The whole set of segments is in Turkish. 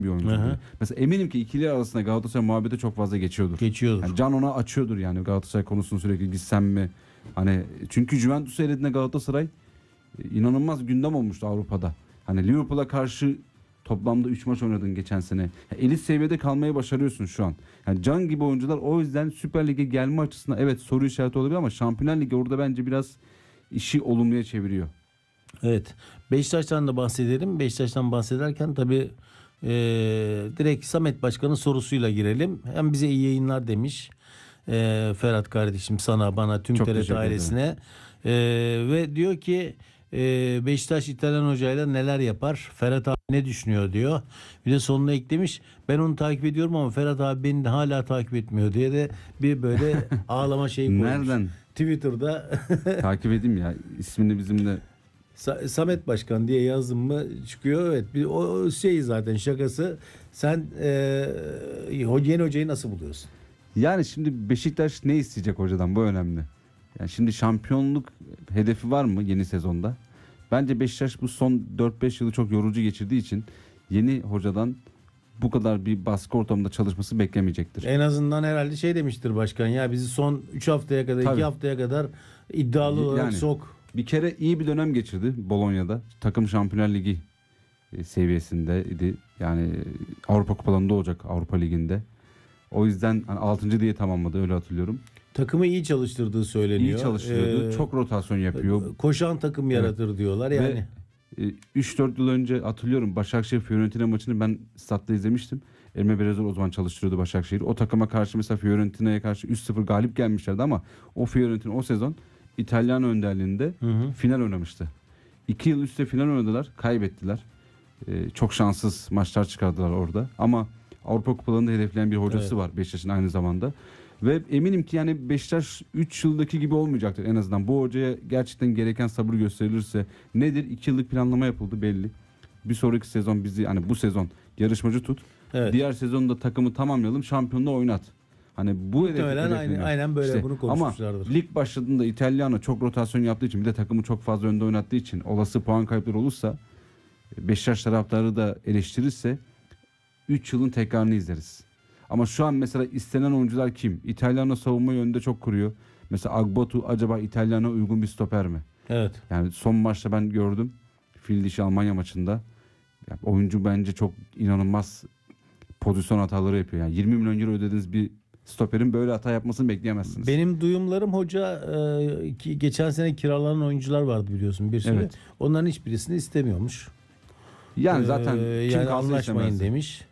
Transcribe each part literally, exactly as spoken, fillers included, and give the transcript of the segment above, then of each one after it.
bir oyuncu. Mesela eminim ki ikili arasında Galatasaray muhabbeti çok fazla geçiyordur. Geçiyordur. Yani Can ona açıyordur yani Galatasaray konusunu sürekli gitsem mi? Hani çünkü Juventus'u elediğinde Galatasaray inanılmaz gündem olmuştu Avrupa'da. Hani Liverpool'a karşı toplamda üç maç oynadın geçen sene. Yani elit seviyede kalmayı başarıyorsun şu an. Yani Can gibi oyuncular o yüzden Süper Lig'e gelme açısından evet soru işareti olabilir ama Şampiyonlar Ligi orada bence biraz işi olumluya çeviriyor. Evet. Beşiktaş'tan da bahsedelim. Beşiktaş'tan bahsederken tabii e, direkt Samet Başkan'ın sorusuyla girelim. Hem bize iyi yayınlar demiş. E, Ferhat kardeşim sana, bana, tüm Çok T R T teşekkür ailesine. E, ve diyor ki e, Beşiktaş İtalyan hocayla neler yapar? Ferhat abi ne düşünüyor diyor. Bir de sonuna eklemiş. Ben onu takip ediyorum ama Ferhat abi beni de hala takip etmiyor diye de bir böyle ağlama şeyi koymuş. Nereden? Twitter'da Takip edeyim ya. İsmini bizim de Sa- Samet Başkan diye yazdım mı çıkıyor. Evet. Bir, o şey zaten şakası. Sen e, yeni hocayı nasıl buluyorsun? yani şimdi Beşiktaş ne isteyecek hocadan bu önemli. Yani şimdi şampiyonluk hedefi var mı yeni sezonda? Bence Beşiktaş bu son dört beş yılı çok yorucu geçirdiği için yeni hocadan bu kadar bir baskı ortamında çalışması beklemeyecektir. En azından herhalde şey demiştir başkan ya bizi son üç haftaya kadar Tabii. iki haftaya kadar iddialı olarak Yani sok. bir kere iyi bir dönem geçirdi Bolonya'da. Takım Şampiyonlar Ligi e, seviyesindeydi. Yani e, Avrupa Kupalarında olacak Avrupa Ligi'nde. O yüzden hani altıncı diye tamamladı öyle hatırlıyorum. Takımı iyi çalıştırdığı söyleniyor. İyi çalıştırıyordu. Ee, çok rotasyon yapıyor. Koşan takım Evet. yaratır diyorlar yani. Ve üç dört yıl önce hatırlıyorum Başakşehir Fiorentina maçını ben statta izlemiştim. Emre Belözoğlu o zaman çalıştırıyordu Başakşehir. O takıma karşı mesela Fiorentina'ya karşı üç sıfır galip gelmişlerdi ama o Fiorentina o sezon İtalyan önderliğinde Hı hı. final oynamıştı. İki yıl üstte final oynadılar, kaybettiler. Ee, çok şanssız maçlar çıkardılar orada. Ama Avrupa Kupalarında hedefleyen bir hocası Evet. var Beşiktaş'ın aynı zamanda. Ve eminim ki yani Beşiktaş üç yıldaki gibi olmayacaktır en azından. Bu hocaya gerçekten gereken sabır gösterilirse nedir? iki yıllık planlama yapıldı belli. Bir sonraki sezon bizi hani bu sezon yarışmacı tut. Evet. Diğer sezonda takımı tamamlayalım, şampiyonluğu oynat. Hani bu hedef, Muhtemelen aynı, hedefleniyor. aynen böyle İşte bunu ama konuşmuşlardır. lig başladığında İtalyano çok rotasyon yaptığı için bir de takımı çok fazla önde oynattığı için olası puan kayıpları olursa Beşiktaş taraftarı da eleştirirse üç yılın tekrarını izleriz. Ama şu an mesela istenen oyuncular kim? İtalyano savunmayı önde çok kuruyor. Mesela Agbatu acaba İtalyano uygun bir stoper mi? Evet. Yani son maçta ben gördüm. Fil dişi Almanya maçında. Yani oyuncu bence çok inanılmaz pozisyon hataları yapıyor. Yani yirmi milyon euro ödediğiniz bir stoperin böyle hata yapmasını bekleyemezsiniz. Benim duyumlarım hoca e, ki geçen sene kiralanan oyuncular vardı biliyorsun bir sürü. Evet. Onların hiçbirisini istemiyormuş. Yani Ee, zaten kim yani kalsa anlaşmayın istemezdi. demiş.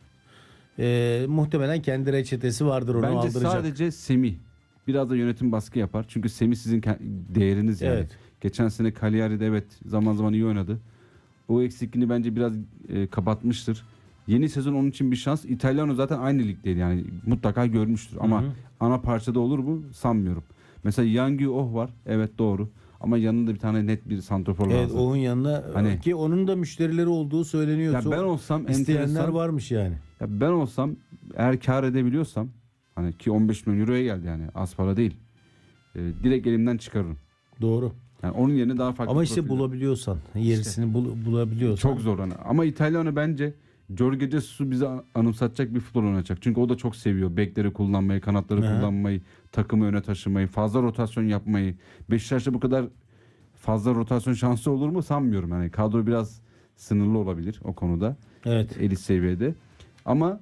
Ee, muhtemelen kendi reçetesi vardır onu Bence aldıracak. sadece Semih. Biraz da yönetim baskı yapar. Çünkü Semih sizin ke- değeriniz yani. Evet. Geçen sene Cagliari'de evet zaman zaman iyi oynadı. O eksikliğini bence biraz e, kapatmıştır. Yeni sezon onun için bir şans. İtalyano zaten aynı ligdeydi yani mutlaka görmüştür. Ama Hı hı. ana parçada olur mu sanmıyorum. Mesela Yangi Oh var. Evet doğru. Ama yanında bir tane net bir santrafor Evet, lazım. onun yanına Hani- ki onun da müşterileri olduğu söyleniyor. Ya Çok ben olsam isteyenler enteresan- varmış yani. Ya ben olsam eğer kar edebiliyorsam hani ki on beş milyon euroya geldi yani az para değil. E, direkt elimden çıkarırım. Doğru. Yani onun yerine daha farklı Ama işte profiller- bulabiliyorsan, yerisini bul- bulabiliyorsan. Çok zor hani. Ama İtalyanı bence Jorge Jesus'u bize anımsatacak bir futbol oynayacak. Çünkü o da çok seviyor. Bekleri kullanmayı, kanatları Aha. kullanmayı, takımı öne taşımayı, fazla rotasyon yapmayı. Beşiktaş'ta bu kadar fazla rotasyon şansı olur mu sanmıyorum. Yani kadro biraz sınırlı olabilir o konuda. Evet. Elit seviyede. Ama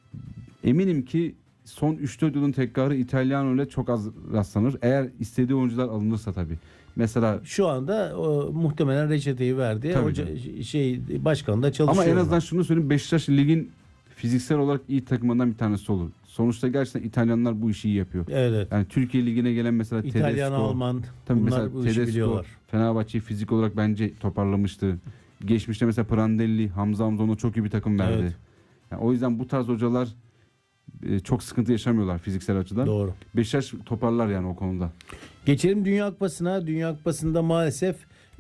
eminim ki son üç dört yılın tekrarı İtalyano ile çok az rastlanır. Eğer istediği oyuncular alınırsa tabii. Mesela Şu anda o, muhtemelen reçeteyi verdi. Tabii Hoca şey başkan da çalışıyor. ama en azından ona. şunu söyleyeyim, Beşiktaş ligin fiziksel olarak iyi takımlarından bir tanesi olur. Sonuçta gerçekten İtalyanlar bu işi iyi yapıyor. Evet, evet. Yani Türkiye ligine gelen mesela İtalyan, Tedesco, Alman tabii bunlar mesela bu işi Tedesco biliyorlar. Fenerbahçe'yi fizik olarak bence toparlamıştı. Geçmişte mesela Prandelli, Hamza Hamzoğlu'na çok iyi bir takım verdi. Evet. Yani o yüzden bu tarz hocalar e, çok sıkıntı yaşamıyorlar fiziksel açıdan. Doğru. Beşiktaş toparlar yani o konuda. Geçelim Dünya Kupası'na. Dünya Kupası'nda maalesef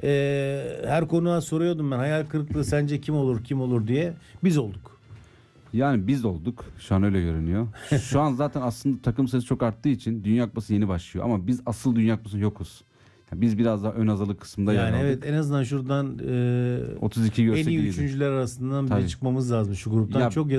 e, her konuğa soruyordum ben. Hayal kırıklığı sence kim olur kim olur diye. Biz olduk. Yani biz olduk. Şu an öyle görünüyor. Şu an zaten aslında takım sayısı çok arttığı için Dünya Kupası yeni başlıyor. Ama biz asıl Dünya Kupası'nda yokuz. Biz biraz daha ön hazırlık kısmında yer Yani aldık. evet, en azından şuradan e, otuz iki en görsek iyi iyiydi. üçüncüler arasından bile Tabii. çıkmamız lazım şu gruptan. Ya- Çok